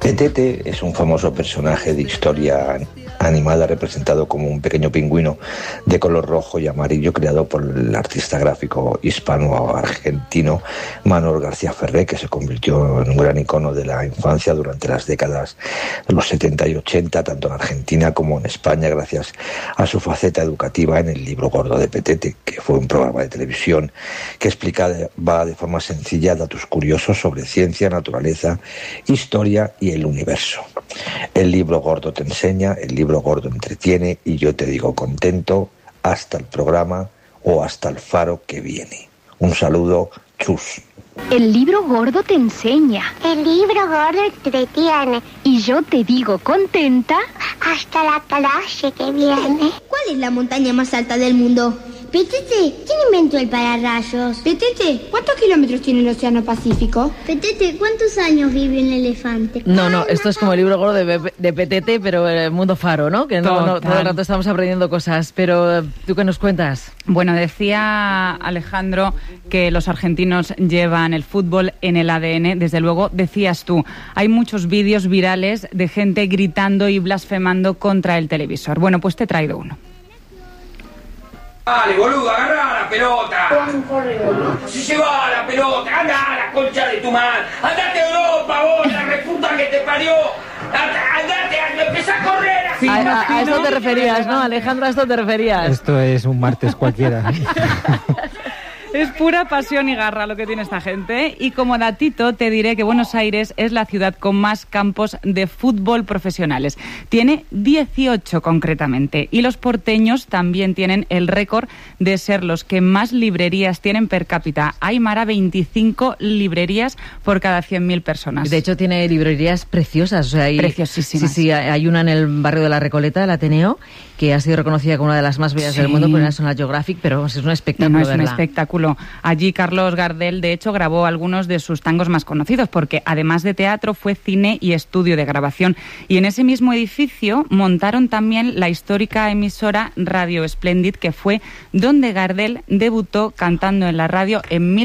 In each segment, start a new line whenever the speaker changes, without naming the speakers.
Petete es un famoso personaje de historia animada representado como un pequeño pingüino de color rojo y amarillo creado por el artista gráfico hispano-argentino Manuel García Ferré, que se convirtió en un gran icono de la infancia durante las décadas de los 70 y 80, tanto en Argentina como en España, gracias a su faceta educativa en El libro gordo de Petete, que fue un programa de televisión que explicaba de forma sencilla datos curiosos sobre ciencia, naturaleza, historia y el universo. El libro gordo te enseña, el libro gordo entretiene y yo te digo contento hasta el programa o hasta el faro que viene. Un saludo, chus.
El libro gordo te enseña.
El libro gordo entretiene.
Y yo te digo contenta
hasta la clase que viene.
¿Cuál es la montaña más alta del mundo?
Petete, ¿quién inventó el pararrayos?
Petete, ¿cuántos kilómetros tiene el Océano Pacífico?
Petete, ¿cuántos años vive un elefante?
No, esto es como el libro gordo de Petete, pero el mundo faro, ¿no? Que no, todo el rato estamos aprendiendo cosas. Pero, ¿tú qué nos cuentas?
Bueno, decía Alejandro que los argentinos llevan el fútbol en el ADN. Desde luego, decías tú, hay muchos vídeos virales de gente gritando y blasfemando contra el televisor. Bueno, pues te he traído uno.
Dale, boludo, agarrá la pelota. Si se va la pelota, anda a la concha de tu madre. Andate a Europa, vos, la reputa que te parió. Andate, empezá a correr así.
A esto te referías, ¿no, Alejandro? A esto te referías.
Esto es un martes cualquiera.
Es pura pasión y garra lo que tiene esta gente. Y como datito te diré que Buenos Aires es la ciudad con más campos de fútbol profesionales. Tiene 18 concretamente. Y los porteños también tienen el récord de ser los que más librerías tienen per cápita. Hay, Mara, 25 librerías por cada 100.000 personas.
De hecho, tiene librerías preciosas. O sea,
preciosísimas.
Sí, hay una en el barrio de la Recoleta, el Ateneo, que ha sido reconocida como una de las más bellas del mundo por la National Geographic, pero es un espectáculo.
No, es un espectáculo. Allí Carlos Gardel, de hecho, grabó algunos de sus tangos más conocidos, porque además de teatro fue cine y estudio de grabación. Y en ese mismo edificio montaron también la histórica emisora Radio Splendid, que fue donde Gardel debutó cantando en la radio en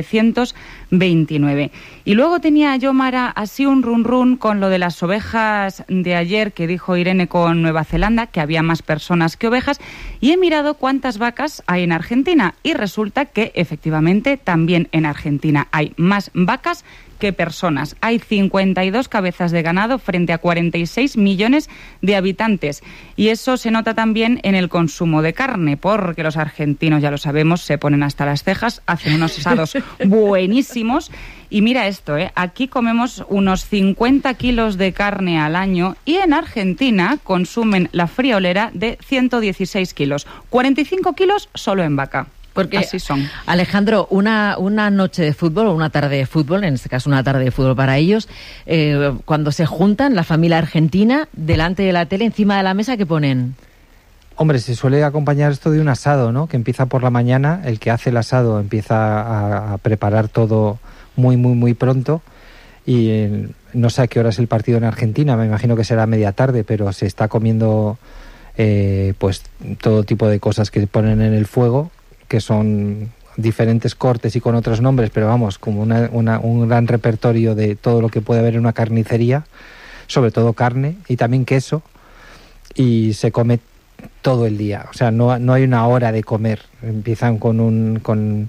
1929. Y luego tenía yo, Mara, así un run con lo de las ovejas de ayer que dijo Irene con Nueva Zelanda, que había más personas que ovejas, y he mirado cuántas vacas hay en Argentina y resulta que efectivamente también en Argentina hay más vacas que personas. Hay 52 cabezas de ganado frente a 46 millones de habitantes. Y eso se nota también en el consumo de carne, porque los argentinos, ya lo sabemos, se ponen hasta las cejas, hacen unos asados buenísimos. Y mira esto, aquí comemos unos 50 kilos de carne al año y en Argentina consumen la friolera de 116 kilos. 45 kilos solo en vaca.
Porque,
así son.
Alejandro, una noche de fútbol o una tarde de fútbol, en este caso una tarde de fútbol para ellos, cuando se juntan la familia argentina delante de la tele, encima de la mesa, ¿qué ponen?
Hombre, se suele acompañar esto de un asado, ¿no? Que empieza por la mañana, el que hace el asado empieza a preparar todo muy pronto y no sé a qué hora es el partido en Argentina, me imagino que será media tarde, pero se está comiendo pues todo tipo de cosas que ponen en el fuego, que son diferentes cortes y con otros nombres, pero vamos, como un gran repertorio de todo lo que puede haber en una carnicería, sobre todo carne y también queso, y se come todo el día, o sea, no hay una hora de comer. Empiezan con una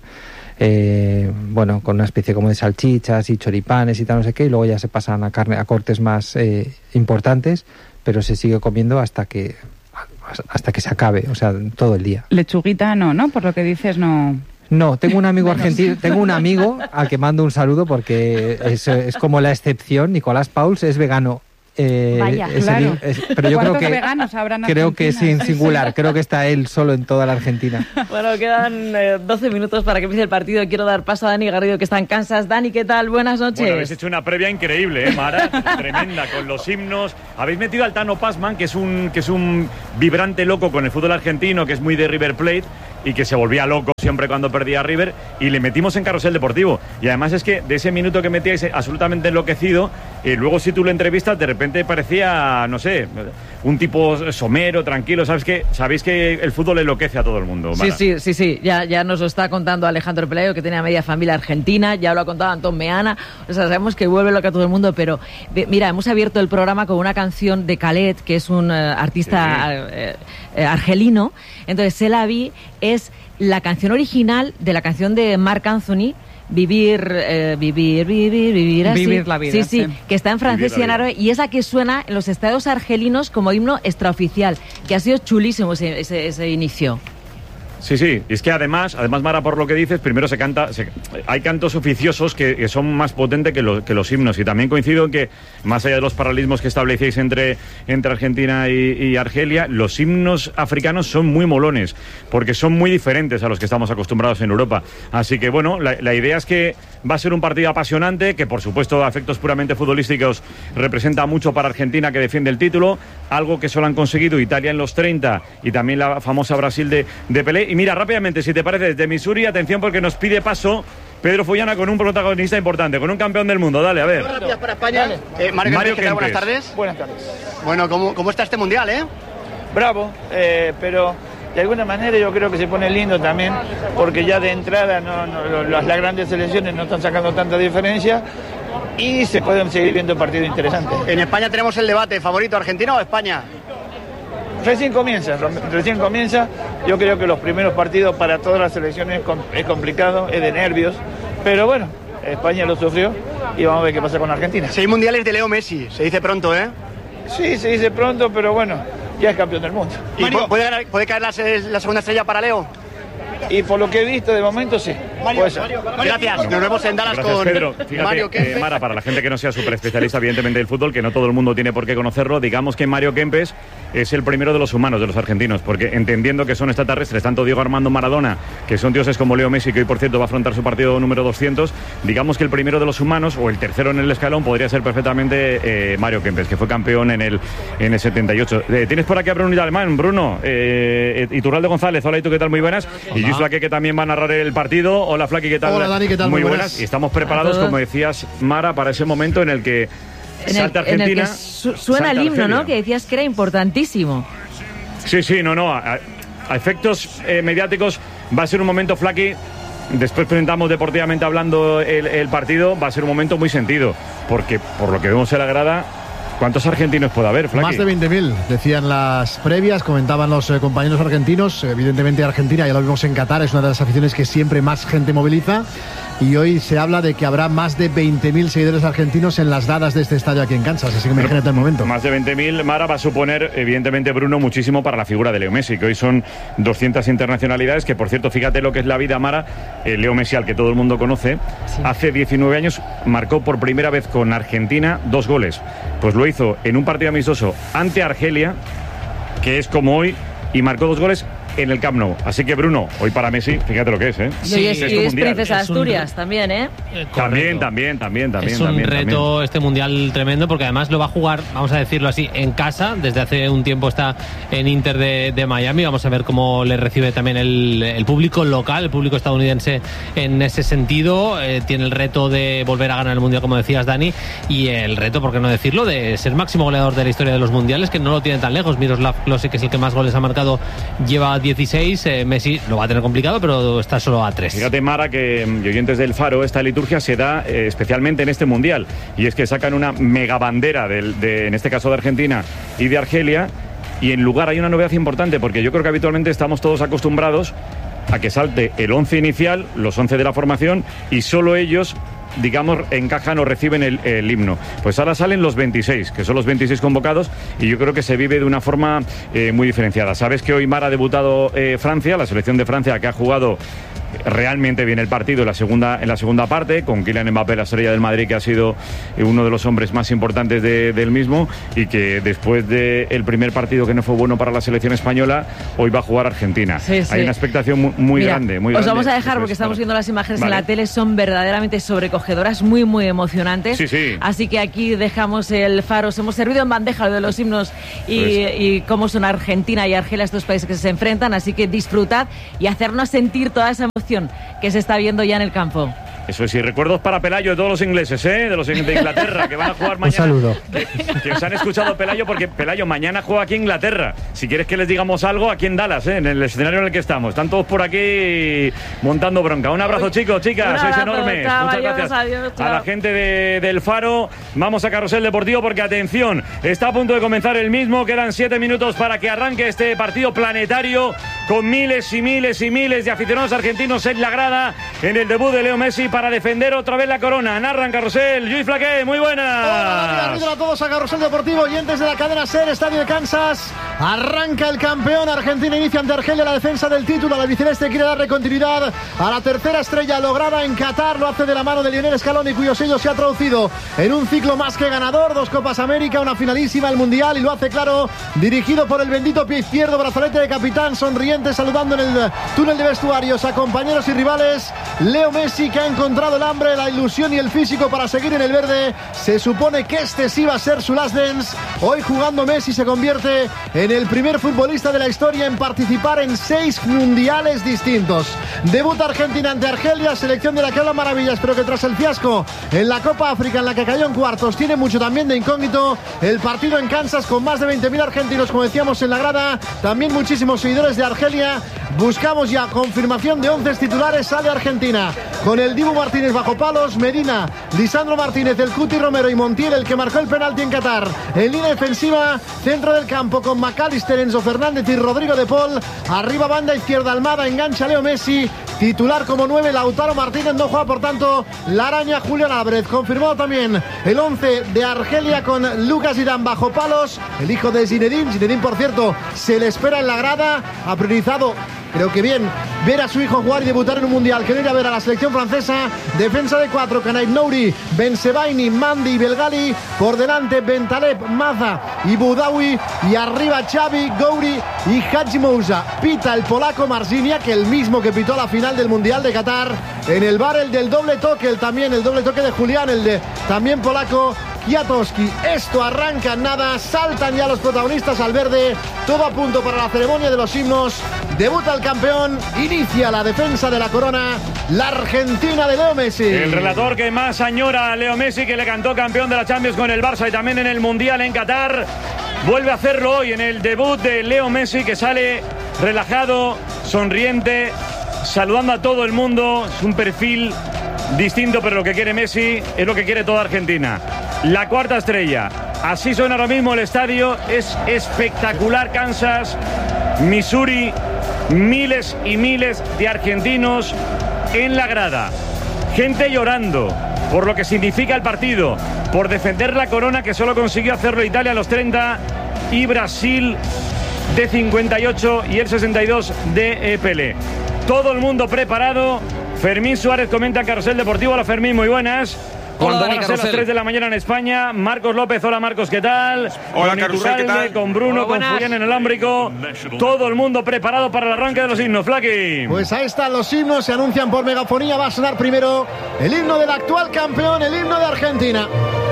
especie como de salchichas y choripanes y tal, no sé qué, y luego ya se pasan a cortes más importantes, pero se sigue comiendo hasta que se acabe, o sea, todo el día.
Lechuguita no, por lo que dices no.
No, tengo un amigo argentino, tengo un amigo al que mando un saludo porque es como la excepción. Nicolás Pauls es vegano.
Vaya, claro.
Pero yo creo que es singular, creo que está él solo en toda la Argentina.
Bueno, quedan 12 minutos para que empiece el partido. Quiero dar paso a Dani Garrido, que está en Kansas. Dani, ¿qué tal? Buenas noches.
Bueno, habéis hecho una previa increíble, Mara, tremenda, con los himnos. Habéis metido al Tano Pazman, que es un vibrante loco con el fútbol argentino, que es muy de River Plate y que se volvía loco siempre cuando perdía River, y le metimos en carrusel deportivo. Y además es que de ese minuto que metíais absolutamente enloquecido, luego si tú lo entrevistas, de repente parecía, no sé, un tipo somero, tranquilo. Sabéis que el fútbol enloquece a todo el mundo, Mara.
Sí. Ya nos lo está contando Alejandro Pelayo, que tenía media familia argentina, ya lo ha contado Antón Meana. O sea, sabemos que vuelve loca a todo el mundo, pero mira, hemos abierto el programa con una canción de Khaled, que es un artista argelino. Entonces, C'est la vie es la canción original de la canción de Marc Anthony, Vivir así.
Vivir la vida.
Sí, que está en francés y en árabe, y es la que suena en los estadios argelinos como himno extraoficial, que ha sido chulísimo ese inicio.
Sí, y es que además, Mara, por lo que dices, primero hay cantos oficiosos que son más potentes que los himnos, y también coincido en que, más allá de los paralelismos que establecéis entre Argentina y Argelia, los himnos africanos son muy molones, porque son muy diferentes a los que estamos acostumbrados en Europa. Así que, bueno, la idea es que va a ser un partido apasionante, que por supuesto a efectos puramente futbolísticos representa mucho para Argentina, que defiende el título, algo que solo han conseguido Italia en los 30 y también la famosa Brasil de Pelé. Y mira, rápidamente, si te parece, desde Missouri, atención, porque nos pide paso Pedro Follana con un protagonista importante, con un campeón del mundo. Dale, a ver.
Rápidas para España. Mario Kempes, buenas tardes.
Buenas tardes.
Bueno, ¿cómo está este mundial,
Bravo, pero de alguna manera yo creo que se pone lindo también, porque ya de entrada las grandes selecciones no están sacando tanta diferencia y se pueden seguir viendo partidos interesantes.
En España tenemos el debate, ¿favorito Argentina o España?
Recién comienza. Yo creo que los primeros partidos para todas las selecciones es complicado, es de nervios, pero bueno, España lo sufrió y vamos a ver qué pasa con Argentina.
6 mundiales de Leo Messi, se dice pronto,
Sí, se dice pronto, pero bueno, ya es campeón del mundo.
¿Y puede caer la segunda estrella para Leo?
Y por lo que he visto de momento, sí.
Gracias, nos vemos en Dallas.
Gracias,
con
Pedro. Fíjate,
Mario Kempes.
Mara, para la gente que no sea súper especialista evidentemente del fútbol, que no todo el mundo tiene por qué conocerlo, digamos que Mario Kempes es el primero de los humanos, de los argentinos, porque entendiendo que son extraterrestres, tanto Diego Armando Maradona, que son dioses como Leo Messi, que hoy por cierto va a afrontar su partido número 200, digamos que el primero de los humanos, o el tercero en el escalón, podría ser perfectamente Mario Kempes, que fue campeón en el 78. Tienes por aquí a Bruno Alemán. Bruno, Iturralde González, hola, ¿y tú qué tal? Muy buenas. Hola. Y Luis Flaque, que también va a narrar el partido. Hola, Flaque, ¿qué tal?
Hola, Dani, ¿qué tal?
Muy buenas. Y estamos preparados, como decías, Mara, para ese momento en el que salta Argentina.
En el que suena el himno, ¿no? Que decías que era importantísimo.
Sí, a efectos mediáticos va a ser un momento, Flaque. Después presentamos deportivamente hablando el partido. Va a ser un momento muy sentido, porque por lo que vemos en la grada, ¿cuántos argentinos puede haber, Flaque?
Más de 20.000, decían las previas, comentaban los compañeros argentinos. Evidentemente Argentina, ya lo vimos en Qatar, es una de las aficiones que siempre más gente moviliza. Y hoy se habla de que habrá más de 20.000 seguidores argentinos en las gradas de este estadio aquí en Kansas, así que imagínate el momento.
Más de 20.000, Mara, va a suponer, evidentemente, Bruno, muchísimo para la figura de Leo Messi, que hoy son 200 internacionalidades, que por cierto, fíjate lo que es la vida, Mara. Leo Messi, al que todo el mundo conoce, sí, hace 19 años marcó por primera vez con Argentina 2 goles. Pues lo hizo en un partido amistoso ante Argelia, que es como hoy, y marcó 2 goles en el Camp Nou. Así que, Bruno, hoy para Messi, fíjate lo que es,
Sí, y es princesa de Asturias también,
También.
Es un reto este mundial tremendo, porque además lo va a jugar, vamos a decirlo así, en casa. Desde hace un tiempo está en Inter de Miami. Vamos a ver cómo le recibe también el público local, el público estadounidense en ese sentido. Tiene el reto de volver a ganar el mundial, como decías, Dani, y el reto, por qué no decirlo, de ser máximo goleador de la historia de los mundiales, que no lo tiene tan lejos. Miroslav Klose, que es el que más goles ha marcado, lleva 16, Messi lo va a tener complicado, pero está solo a 3.
Fíjate, Mara, que oyentes del Faro, esta liturgia se da especialmente en este mundial, y es que sacan una mega bandera en este caso de Argentina y de Argelia, y en lugar hay una novedad importante, porque yo creo que habitualmente estamos todos acostumbrados a que salte el 11 inicial, los 11 de la formación, y solo ellos, digamos, encajan o reciben el himno. Pues ahora salen los 26, que son los 26 convocados, y yo creo que se vive de una forma muy diferenciada. Sabes que hoy, Mara, ha debutado Francia, la selección de Francia, que ha jugado realmente bien el partido en la segunda parte, con Kylian Mbappé, la estrella del Madrid, que ha sido uno de los hombres más importantes del mismo, y que después del primer partido que no fue bueno para la selección española, hoy va a jugar Argentina. Sí. Hay una expectación muy grande.
Os vamos a dejar, porque estamos viendo las imágenes en la tele, son verdaderamente sobrecogedoras, muy emocionantes.
Sí.
Así que aquí dejamos el Faro. Os hemos servido en bandeja de los himnos y cómo son Argentina y Argelia, estos países que se enfrentan. Así que disfrutad y hacernos sentir toda esa emoción que se está viendo ya en el campo.
Eso es, y recuerdos para Pelayo de todos los ingleses, de los de Inglaterra, que van a jugar mañana.
Un saludo.
Que os han escuchado Pelayo, porque Pelayo mañana juega aquí en Inglaterra. Si quieres que les digamos algo, aquí en Dallas, en el escenario en el que estamos. Están todos por aquí montando bronca. Un abrazo, chicos, chicas, sois enormes. Muchas gracias a la gente del Faro. Vamos a Carrusel Deportivo porque, atención, está a punto de comenzar el mismo. Quedan 7 minutos para que arranque este partido planetario con miles y miles y miles de aficionados argentinos en la grada en el debut de Leo Messi para defender otra vez la corona. Narran Carrusel, Lluís Flaqué, muy buenas.
Hola, a todos a Carrusel Deportivo, oyentes de la cadena SER, Estadio de Kansas. Arranca el campeón. Argentina inicia ante Argelia la defensa del título. La albiceleste quiere darle continuidad a la tercera estrella lograda en Qatar. Lo hace de la mano de Lionel Scaloni, cuyo sello se ha traducido en un ciclo más que ganador. 2 Copas América, una finalísima, el Mundial, y lo hace claro, dirigido por el bendito pie izquierdo, brazalete de capitán, sonriente, saludando en el túnel de vestuarios a compañeros y rivales. Leo Messi, que ha encontrado el hambre, la ilusión y el físico para seguir en el verde. Se supone que este sí va a ser su last dance. Hoy, jugando, Messi se convierte en el primer futbolista de la historia en participar en 6 mundiales distintos. Debuta Argentina ante Argelia, selección de la que habla maravillas, pero que tras el fiasco en la Copa África, en la que cayó en cuartos, tiene mucho también de incógnito. El partido en Kansas, con más de 20.000 argentinos, como decíamos, en la grada, también muchísimos seguidores de Argelia. Buscamos ya confirmación de 11 titulares. Sale Argentina con el Dibu Martínez bajo palos, Medina, Lisandro Martínez, el Cuti Romero y Montiel, el que marcó el penalti en Qatar. En línea defensiva, centro del campo con McAllister, Enzo Fernández y Rodrigo de Paul. Arriba, banda izquierda, Almada, engancha Leo Messi. Titular como 9, Lautaro Martínez, no juega por tanto la araña Julián Álvarez. Confirmado también el 11 de Argelia con Lucas Zidane bajo palos, el hijo de Zinedine, por cierto, se le espera en la grada. Ha priorizado, creo que bien, ver a su hijo jugar y debutar en un mundial, que no ir a ver a la selección francesa. Defensa de 4, Kanay Nouri, Bensebaini, Mandi y Belgali. Por delante, Bentaleb, Maza y Boudaoui. Y arriba, Xavi, Gouri y Hadji Moussa. Pita el polaco Marzinia, que el mismo que pitó la final del mundial de Qatar. En el bar, el del doble toque, el doble toque de Julián, el de también polaco Kwiatkowski. Esto arranca en nada, saltan ya los protagonistas al verde, todo a punto para la ceremonia de los himnos. Debuta el campeón, inicia la defensa de la corona, la Argentina de Leo Messi.
El relator que más añora a Leo Messi, que le cantó campeón de la Champions con el Barça y también en el Mundial en Qatar, vuelve a hacerlo hoy en el debut de Leo Messi, que sale relajado, sonriente, saludando a todo el mundo. Es un perfil distinto, pero lo que quiere Messi es lo que quiere toda Argentina. La cuarta estrella. Así suena ahora mismo el estadio. Es espectacular. Kansas, Missouri, miles y miles de argentinos en la grada. Gente llorando por lo que significa el partido, por defender la corona, que solo consiguió hacerlo Italia a los 30 y Brasil de 58 y el 62 de Pelé. Todo el mundo preparado. Fermín Suárez comenta en Carrusel Deportivo. Hola, Fermín, muy buenas. Cuando van a ser las 3 de la mañana en España. Marcos López, hola Marcos, ¿qué tal?
Hola Carrusel, ¿qué tal?
Con Bruno, con Julián en el ámbrico. Todo el mundo preparado para el arranque de los himnos, Flaqui.
Pues ahí están los himnos, se anuncian por megafonía. Va a sonar primero el himno del actual campeón, el himno de Argentina.